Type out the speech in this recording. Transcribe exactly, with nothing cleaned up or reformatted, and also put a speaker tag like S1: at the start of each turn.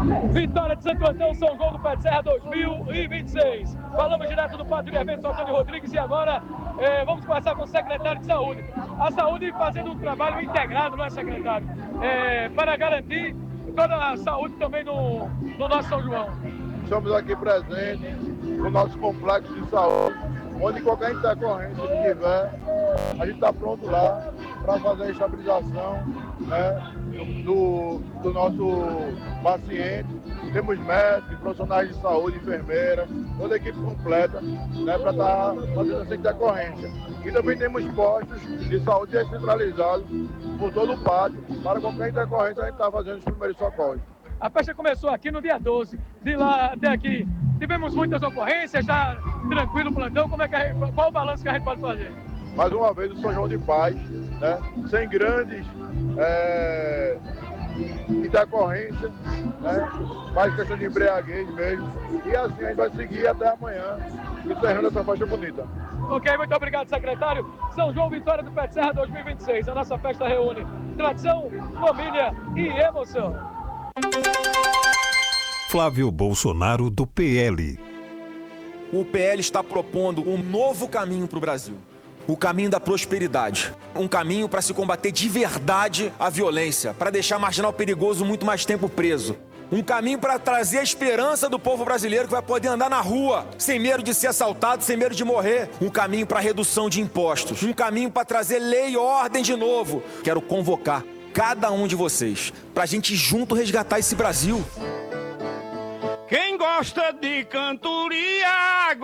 S1: Vitória de Santo Antão, São João do Pé de Serra dois mil e vinte e seis. Falamos direto do Pátio de Eventos Antônio Rodrigues e agora eh, vamos conversar com o secretário de Saúde. A saúde fazendo um trabalho integrado, não é, secretário? Eh, para garantir toda a saúde também no, no nosso São João.
S2: Estamos aqui presentes no nosso complexo de saúde, onde qualquer intercorrência que tiver, a gente está pronto lá para fazer a estabilização, né, do, do nosso paciente. Temos médicos, profissionais de saúde, enfermeiras, toda a equipe completa, né, para estar tá fazendo essa intercorrência. E também temos postos de saúde descentralizados por todo o pátio. Para qualquer intercorrência, a gente está fazendo os primeiros socorros.
S1: A festa começou aqui no dia doze, de lá até aqui. Tivemos muitas ocorrências, está tranquilo o plantão. Como é que gente, qual o balanço que a gente pode fazer?
S2: Mais uma vez o São João de Paz, né, sem grandes é, intercorrências, né, mais questão de embriaguez mesmo. E assim a gente vai seguir até amanhã, encerrando essa festa bonita.
S1: Ok, muito obrigado, secretário. São João Vitória do Pé de Serra dois mil e vinte e seis. A nossa festa reúne tradição, família e emoção.
S3: Flávio Bolsonaro, do P L.
S4: O P L está propondo um novo caminho para o Brasil. O caminho da prosperidade. Um caminho para se combater de verdade a violência, para deixar marginal perigoso muito mais tempo preso. Um caminho para trazer a esperança do povo brasileiro que vai poder andar na rua, sem medo de ser assaltado, sem medo de morrer. Um caminho para redução de impostos. Um caminho para trazer lei e ordem de novo. Quero convocar cada um de vocês para a gente junto resgatar esse Brasil.
S5: Quem gosta de cantoria